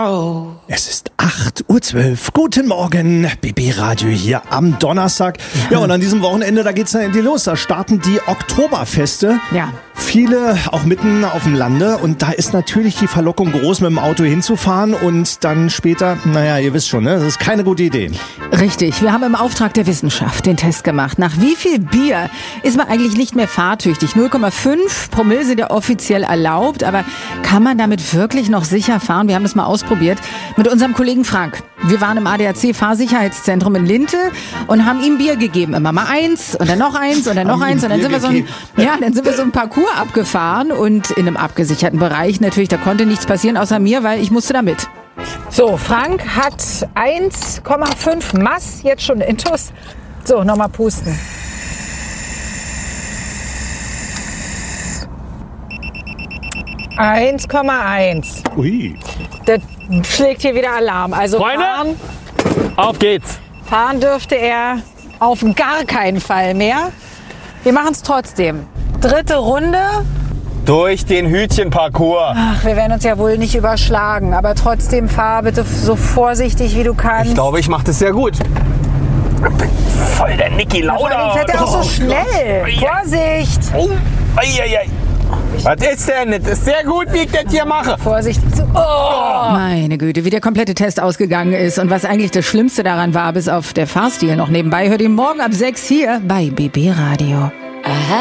Es ist 8:12 Uhr. Guten Morgen, BB Radio hier am Donnerstag. Ja, und an diesem Wochenende, da geht's dann endlich los. Da starten die Oktoberfeste. Ja. Viele auch mitten auf dem Lande. Und da ist natürlich die Verlockung groß, mit dem Auto hinzufahren und dann später, naja, ihr wisst schon, ne? Das ist keine gute Idee. Richtig, wir haben im Auftrag der Wissenschaft den Test gemacht. Nach wie viel Bier ist man eigentlich nicht mehr fahrtüchtig? 0,5 Promille sind ja offiziell erlaubt, aber kann man damit wirklich noch sicher fahren? Wir haben das mal ausprobiert mit unserem Kollegen Frank. Wir waren im ADAC-Fahrsicherheitszentrum in Linte und haben ihm Bier gegeben. Immer mal eins und dann noch eins und dann noch eins. Und dann sind wir so ein Parcours abgefahren und in einem abgesicherten Bereich natürlich, da konnte nichts passieren außer mir, weil ich musste da mit. So, Frank hat 1,5 Mass jetzt schon intus. So, nochmal pusten. (1,1). Ui. Das schlägt hier wieder Alarm. Also Freunde, auf geht's. Fahren dürfte er auf gar keinen Fall mehr. Wir machen es trotzdem. 3. Runde. Durch den Hütchenparcours. Ach, wir werden uns ja wohl nicht überschlagen, aber trotzdem fahr bitte so vorsichtig wie du kannst. Ich glaube, ich mache das sehr gut. Voll der Niki Vor allem Lauda. fährt er auch so schnell. Vorsicht! Oh, ei. Was ist denn? Das ist sehr gut, wie ich das hier mache. Vorsicht. Oh. Meine Güte, wie der komplette Test ausgegangen ist und was eigentlich das Schlimmste daran war, bis auf der Fahrstil noch nebenbei, hört ihr morgen ab 6 hier bei BB Radio. Aha.